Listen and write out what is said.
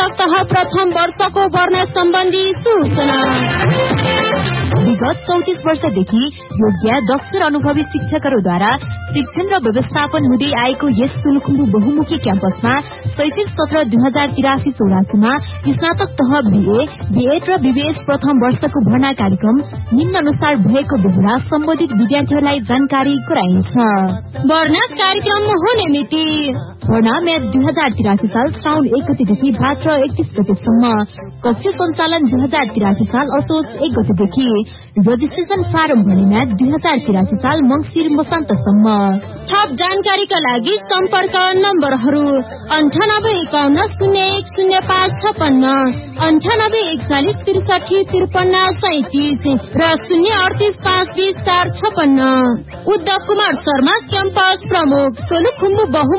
स्नातक तह प्रथम वर्षको वर्ण सम्बन्धी सूचना। विगत 34 वर्षदेखि योग्य दक्ष र अनुभवी शिक्षकहरूद्वारा शिक्षण र व्यवस्थापन हुँदै आएको यस सोलुखुम्बु बहुमुखी क्याम्पसमा शैक्षिक सत्र 2083-84 मा स्नातक तह बीए, बीएड र बीबीएस प्रथम वर्षको भर्ना कार्यक्रम निम्न अनुसार भएको बेला सम्बन्धित विद्यार्थीहरूलाई जानकारी गराइनेछ। भर्ना कार्यक्रम हुने मिति भर्ना म्याद 2083 साल श्रावण 1 गतेदेखि भाद्र 31 गतेसम्म। कक्ष सञ्चालन 2083 साल असोज 1 गतेदेखि। रजिस्ट्रेशन फारम भर्ने म्याद 2083 साल मङ्सिर मसान्तसम्म। थप जानकारीका लागि सम्पर्क नम्बरहरू 9851010556, 984143535337 र 038520456। उद्धव कुमार शर्मा क्याम्पस प्रमुख, सोलुखुम्बु बहु